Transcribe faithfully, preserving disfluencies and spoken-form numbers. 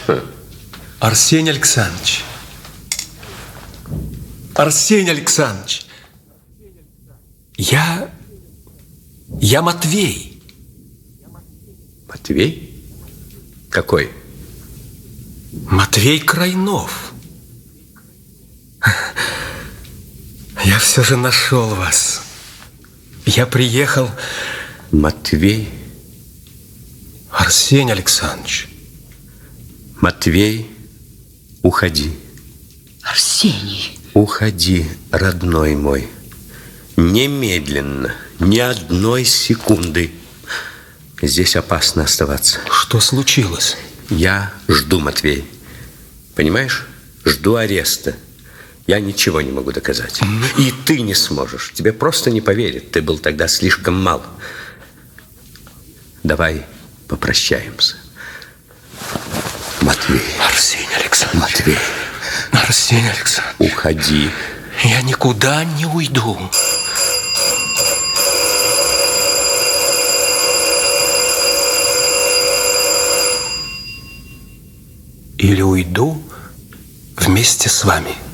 Арсений Александрович. Арсений Александрович. Я... Я Матвей. Матвей? Какой? Матвей Крайнов. Я все же нашел вас. Я приехал... Матвей? Арсений Александрович. Матвей, уходи. Арсений. Уходи, родной мой. Немедленно, ни одной секунды. Здесь опасно оставаться. Что случилось? Я жду, Матвей. Понимаешь? Жду ареста. Я ничего не могу доказать. И ты не сможешь. Тебе просто не поверят. Ты был тогда слишком мал. Давай попрощаемся. Матвей. Арсений Александрович. Матвей. Арсений Александрович. Уходи. Я никуда не уйду. Или уйду вместе с вами.